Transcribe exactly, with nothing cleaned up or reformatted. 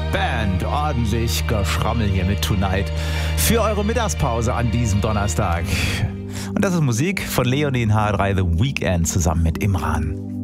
Band. Ordentlich Geschrammel hier mit Tonight für eure Mittagspause an diesem Donnerstag. Und das ist Musik von Leonie in H drei The Weekend zusammen mit Imran.